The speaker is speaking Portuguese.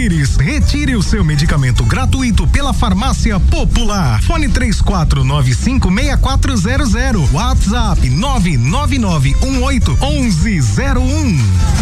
Íris, retire o seu medicamento gratuito pela Farmácia Popular. Fone 34956400, WhatsApp 999181101.